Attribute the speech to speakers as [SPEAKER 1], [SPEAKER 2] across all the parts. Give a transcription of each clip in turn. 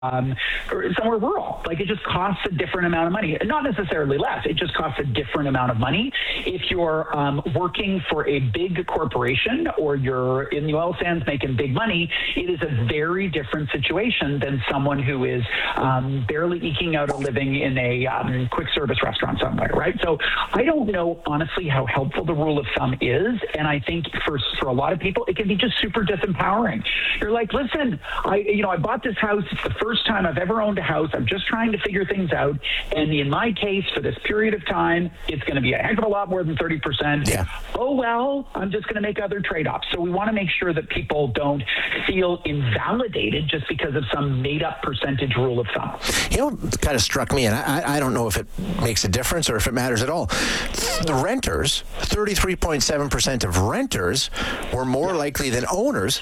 [SPEAKER 1] or somewhere rural. Like, it just costs a different amount of money. Not necessarily less. It just costs a different amount of money. If you're working for a big corporation or you're in the oil sands making big money, it is a very different situation than someone who is barely eking out a living in a quick service restaurant somewhere, right? So I don't know, honestly, how helpful the rule of thumb is. And I think for a lot of people, it can be just super disempowering. You're like, listen, I bought this house. It's the first time I've ever owned a house. I'm just trying to figure things out. And in my case, for this period of time, it's going to be a heck of a lot more than 30%.
[SPEAKER 2] Yeah.
[SPEAKER 1] Oh, well, I'm just going to make other trade-offs. So we want to make sure that people don't feel invalidated just because of some made-up percentage rule of thumb.
[SPEAKER 2] You know what kind of struck me, and I don't know if it makes a difference or if it matters at all. The renters, 33.7% of renters were more likely than owners,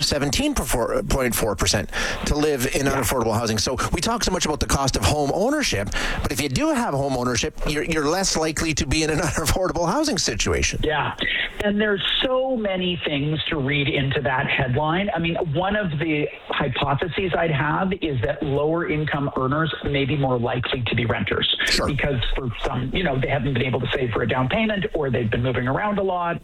[SPEAKER 2] 17.4%, to live in unaffordable housing. So we talk so much about the cost of home ownership, but if you do have home ownership, you're less likely to be in an unaffordable housing situation.
[SPEAKER 1] Yeah. And there's so many things to read into that headline. I mean, one of the hypotheses I'd have is that lower income earners may be more likely to be renters.
[SPEAKER 2] Sure.
[SPEAKER 1] Because for some, they haven't been able to save for a down payment, or they've been moving around a lot,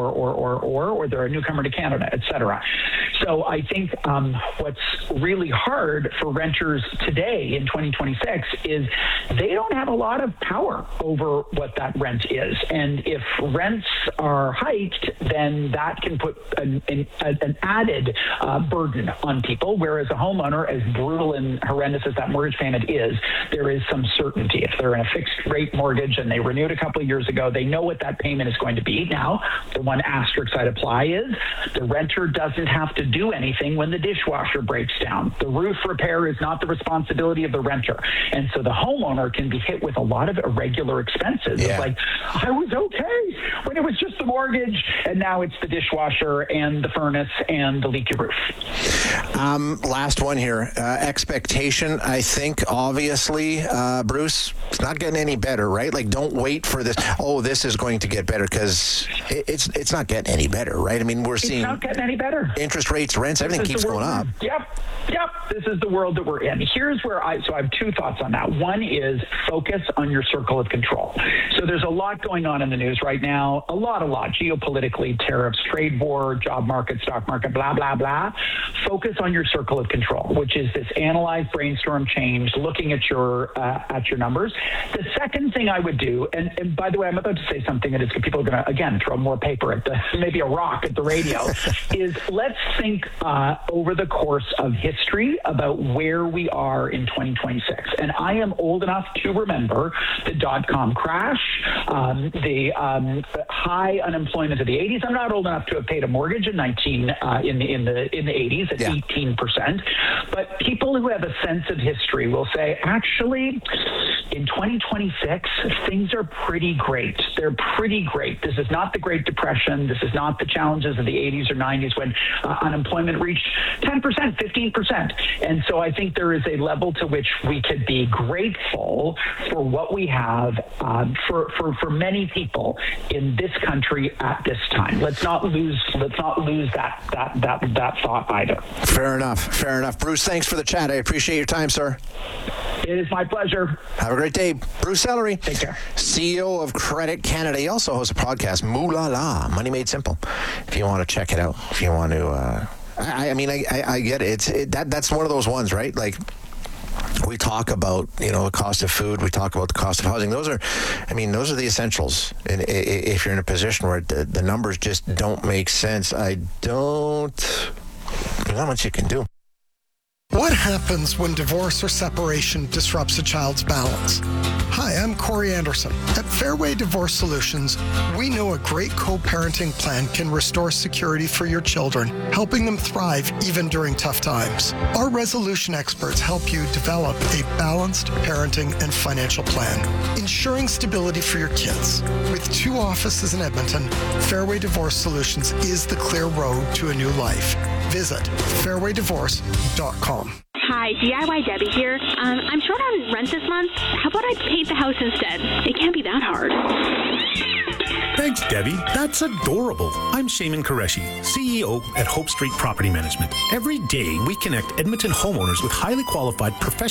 [SPEAKER 1] or they're a newcomer to Canada, et cetera. So I think what's really hard for renters today in 2026 is they don't have a lot of power over what that rent is. And if rents are hiked, then that can put an added burden on people, whereas a homeowner, as brutal and horrendous as that mortgage payment is, there is some certainty. If they're in a fixed rate mortgage and they renewed a couple of years ago, they know what that payment is going to be. Now, the one asterisk I'd apply is the renter doesn't have to do anything when the dishwasher breaks down. The roof repair is not the responsibility of the renter. And so the homeowner can be hit with a lot of irregular expenses.
[SPEAKER 2] Yeah.
[SPEAKER 1] It's like, I was okay when it was just the mortgage, and now it's the dishwasher and the furnace and the leaky roof.
[SPEAKER 2] Last one here. Expectation, I think, obviously, Bruce, it's not getting any better, right? Like, don't wait for this. Oh, this is going to get better, because it's not getting any better, right? I mean, we're seeing...
[SPEAKER 1] It's not getting any better.
[SPEAKER 2] Interest rates, rents, everything keeps going up.
[SPEAKER 1] Yep. This is the world that we're in. Here's where I have two thoughts on that. One is focus on your circle of control. So there's a lot going on in the news right now. A lot, geopolitically, tariffs, trade war, job market, stock market, blah, blah, blah. Focus on your circle of control, which is this analyze, brainstorm, change, looking at your numbers. The second thing I would do, and by the way, I'm about to say something that is people are going to, again, throw more paper at maybe a rock at the radio, is let's think over the course of history about where we are in 2026. And I am old enough to remember the dot-com crash, the high unemployment of the 80s. I'm not old enough to have paid a mortgage in the 80s at 18%. But people who have a sense of history will say, actually, in 2026, things are pretty great. They're pretty great. This is not the Great Depression. This is not the challenges of the 80s or 90s when unemployment reached 10%, 15%. And so I think there is a level to which we could be grateful for what we have for many people in this country at this time. Let's not lose that thought either.
[SPEAKER 2] Fair enough. Bruce, thanks for the chat. I appreciate your time, sir.
[SPEAKER 1] It is my pleasure.
[SPEAKER 2] Have a great day. Bruce Ellery.
[SPEAKER 1] Take care.
[SPEAKER 2] CEO of Credit Canada. He also hosts a podcast, Moo La La, Money Made Simple. If you want to check it out, if you want to... I get it. That's one of those ones, right? Like, we talk about, the cost of food. We talk about the cost of housing. Those are the essentials. And if you're in a position where the numbers just don't make sense, there's not much you can do.
[SPEAKER 3] What happens when divorce or separation disrupts a child's balance? Hi, I'm Corey Anderson. At Fairway Divorce Solutions, we know a great co-parenting plan can restore security for your children, helping them thrive even during tough times. Our resolution experts help you develop a balanced parenting and financial plan, ensuring stability for your kids. With 2 offices in Edmonton, Fairway Divorce Solutions is the clear road to a new life. Visit fairwaydivorce.com.
[SPEAKER 4] Hi, DIY Debbie here. I'm short on rent this month. How about I paint the house instead? It can't be that hard.
[SPEAKER 5] Thanks, Debbie. That's adorable. I'm Shaman Qureshi, CEO at Hope Street Property Management. Every day, we connect Edmonton homeowners with highly qualified professionals